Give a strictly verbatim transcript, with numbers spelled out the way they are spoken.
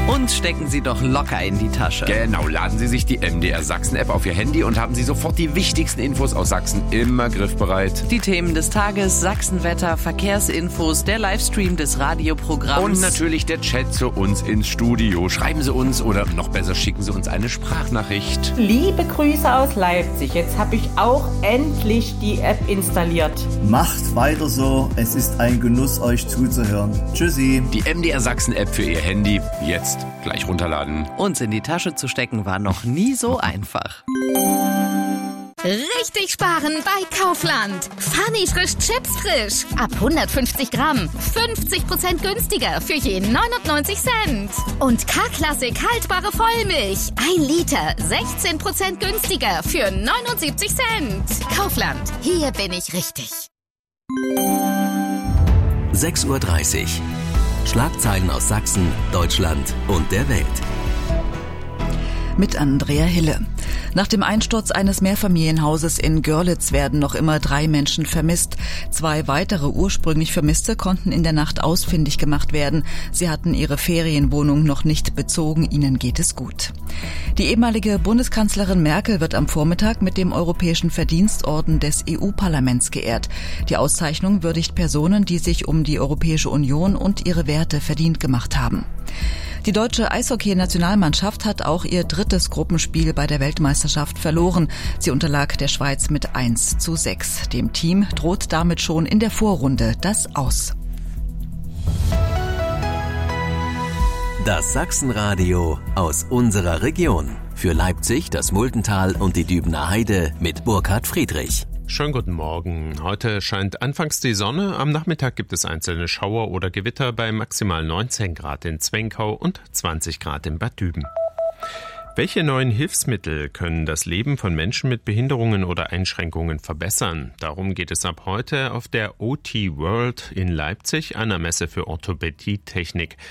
Und stecken Sie doch locker in die Tasche. Genau, laden Sie sich die M D R Sachsen-App auf Ihr Handy und haben Sie sofort die wichtigsten Infos aus Sachsen immer griffbereit. Die Themen des Tages, Sachsenwetter, Verkehrsinfos, der Livestream des Radioprogramms. Und natürlich der Chat zu uns ins Studio. Schreiben Sie uns oder noch besser schicken Sie uns eine Sprachnachricht. Liebe Grüße aus Leipzig. Jetzt habe ich auch endlich die App installiert. Macht weiter so. Es ist ein Genuss, euch zuzuhören. Tschüssi. Die M D R Sachsen-App für Ihr Handy. Jetzt gleich runterladen. Uns in die Tasche zu stecken war noch nie so einfach. Richtig sparen bei Kaufland. Funny frisch Chips frisch. Ab hundertfünfzig Gramm. fünfzig Prozent günstiger für je neunundneunzig Cent. Und K-Klassik haltbare Vollmilch. ein Liter. sechzehn Prozent günstiger für neunundsiebzig Cent. Kaufland. Hier bin ich richtig. sechs Uhr dreißig. Schlagzeilen aus Sachsen, Deutschland und der Welt. Mit Andrea Hille. Nach dem Einsturz eines Mehrfamilienhauses in Görlitz werden noch immer drei Menschen vermisst. Zwei weitere ursprünglich Vermisste konnten in der Nacht ausfindig gemacht werden. Sie hatten ihre Ferienwohnung noch nicht bezogen. Ihnen geht es gut. Die ehemalige Bundeskanzlerin Merkel wird am Vormittag mit dem Europäischen Verdienstorden des E U-Parlaments geehrt. Die Auszeichnung würdigt Personen, die sich um die Europäische Union und ihre Werte verdient gemacht haben. Die deutsche Eishockey-Nationalmannschaft hat auch ihr drittes Gruppenspiel bei der Weltmeisterschaft verloren. Sie unterlag der Schweiz mit eins zu sechs. Dem Team droht damit schon in der Vorrunde das Aus. Das Sachsenradio aus unserer Region. Für Leipzig, das Muldental und die Dübener Heide mit Burkhard Friedrich. Schönen guten Morgen. Heute scheint anfangs die Sonne. Am Nachmittag gibt es einzelne Schauer oder Gewitter bei maximal neunzehn Grad in Zwenkau und zwanzig Grad in Bad Düben. Welche neuen Hilfsmittel können das Leben von Menschen mit Behinderungen oder Einschränkungen verbessern? Darum geht es ab heute auf der O T World in Leipzig, einer Messe für Orthopädie-Technik.